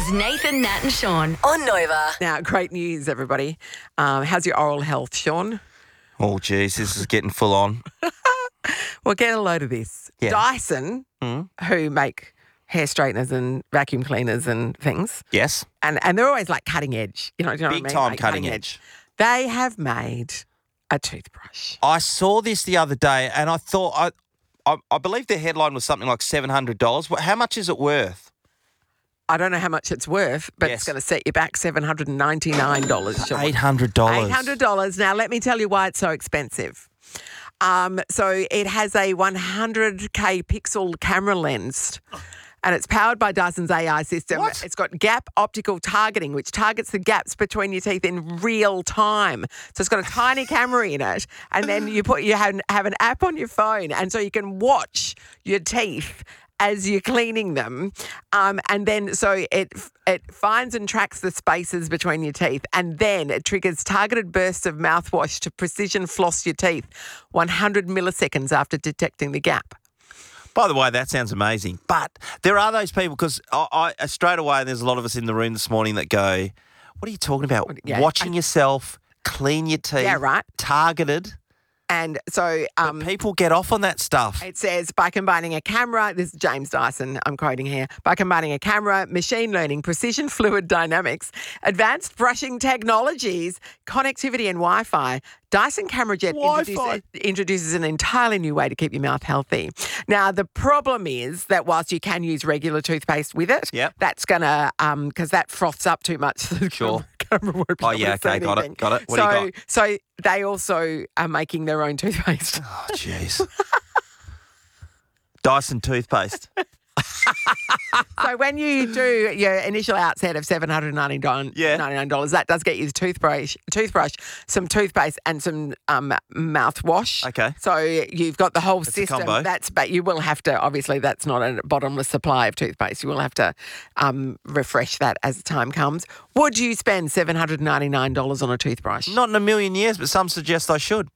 is Nathan, Nat and Sean on Nova. Now, great news, everybody. How's your oral health, Sean? Oh, geez, this is getting full on. Well, get a load of this. Yeah. Dyson, who make hair straighteners and vacuum cleaners and things, Yes. and they're always like cutting edge. You know what I mean? Big time Like cutting edge. They have made a toothbrush. I saw this the other day and I thought, I believe the headline was something like $700. How much is it worth? I don't know how much it's worth, but Yes. it's going to set you back $799, Sean. $800. $800. Now, let me tell you why it's so expensive. So it has a 100K pixel camera lens. And it's powered by Dyson's AI system. What? It's got gap optical targeting, which targets the gaps between your teeth in real time. So it's got a tiny camera in it, and then you have an app on your phone, and so you can watch your teeth as you're cleaning them, and then so it finds and tracks the spaces between your teeth, and then it triggers targeted bursts of mouthwash to precision floss your teeth 100 milliseconds after detecting the gap. By the way, that sounds amazing. But there are those people, because I straight away, there's a lot of us in the room this morning that go, what are you talking about? Yeah. Watching yourself, clean your teeth. Yeah, right. Targeted. And so But people get off on that stuff. it says, by combining a camera, this is James Dyson, I'm quoting here, by combining a camera, machine learning, precision fluid dynamics, advanced brushing technologies, connectivity and Wi-Fi, Dyson Camera Jet introduces an entirely new way to keep your mouth healthy. Now, the problem is that whilst you can use regular toothpaste with it, Yep. that's going to, because that froths up too much. The Sure. camera won't be Oh, able yeah, to see okay, got it, anything. got it. What do you got? So they also are making their own toothpaste. Oh, jeez. Dyson toothpaste. So when you do your initial outset of $799, that does get you the toothbrush, some toothpaste, and some mouthwash. Okay. So you've got the whole system. combo. But you will have to. Obviously, that's not a bottomless supply of toothpaste. You will have to refresh that as the time comes. Would you spend $799 on a toothbrush? Not in a million years, but some suggest I should.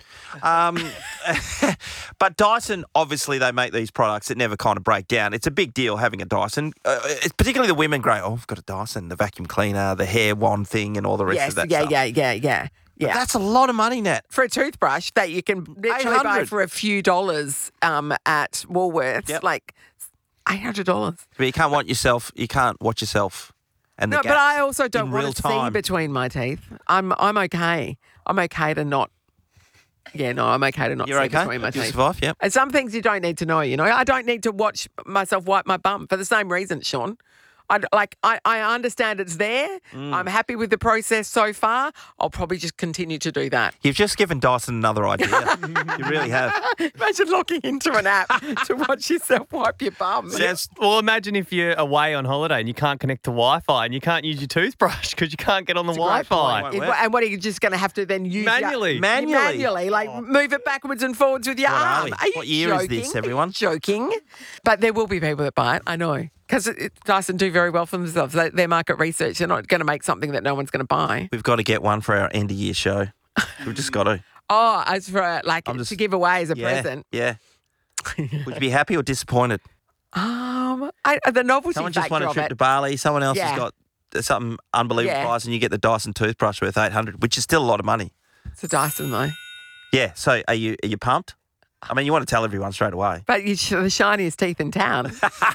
But Dyson, obviously, they make these products that never kind of break down. It's a big deal having a Dyson. It's particularly the women go, oh, I've got a Dyson, the vacuum cleaner, the hair wand thing, and all the rest of that stuff. Yeah. But that's a lot of money, Nat. For a toothbrush that you can literally buy $800. for a few dollars at Woolworths, Yep. like $800. But you can't watch yourself. You can't watch yourself. And the No, gaps but I also don't in want real to see time. between my teeth. I'm okay. I'm okay to not. Yeah, no, I'm okay to not You're see okay? between my You teeth. survive, yep. And some things you don't need to know, you know. I don't need to watch myself wipe my bum for the same reason, Sean. I understand it's there. I'm happy with the process so far. I'll probably just continue to do that. You've just given Dyson another idea. You really have. Imagine logging into an app to watch yourself wipe your bum. Well, imagine if you're away on holiday and you can't connect to Wi-Fi and you can't use your toothbrush because you can't get on the Wi-Fi. point. Won't And what are you just going to have to then use? Manually. Manually, like move it backwards and forwards with your What are arm. we? Are you What year is joking? this, Are you everyone? joking? But there will be people that buy it, I know. Because Dyson do very well for themselves. Their market research, they're not going to make something that no one's going to buy. We've got to get one for our end of year show. We've just got to. Oh, as for to give away as a present. Yeah. Would you be happy or disappointed? The novelty Someone just factor won a of trip it. to Bali. Someone else Yeah. has got something unbelievable Yeah. prize, and you get the Dyson toothbrush worth $800, which is still a lot of money. It's a Dyson though. Yeah. So are you pumped? I mean, you want to tell everyone straight away. But you're the shiniest teeth in town.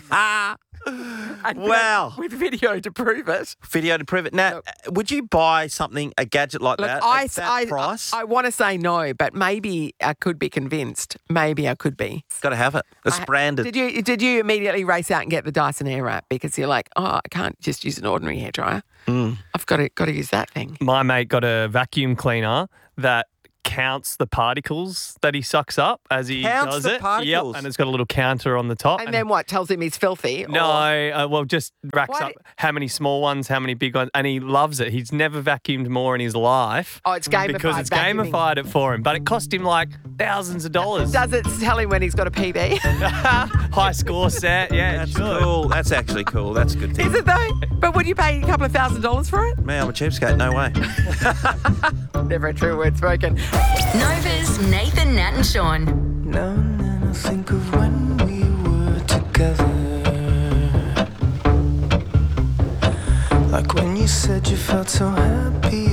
And Wow. With video to prove it. Video to prove it. Now, would you buy something, a gadget like Look, that I at that price? I want to say no, but maybe I could be convinced. Maybe I could be. Got to have it. It's branded. Did you immediately race out and get the Dyson Airwrap because you're like, oh, I can't just use an ordinary hairdryer. I've got to use that thing. My mate got a vacuum cleaner that counts the particles that he sucks up as he Counts does the it. particles? Yep, and it's got a little counter on the top. And then what? Tells him he's filthy? No, well, just racks Why up how many small ones, how many big ones, and he loves it. He's never vacuumed more in his life. Oh, it's gamified because it's vacuuming. gamified it for him, but it cost him like thousands of dollars. Does it tell him when he's got a PB? High score set, yeah, That's sure. cool. That's actually cool. That's a good thing. Is it though? But would you pay a couple of $1,000s for it? Man, I'm a cheapskate. No way. Never a true word spoken. Nova's Nathan, Nat and Sean. Now and then I think of when we were together. Like when you said you felt so happy.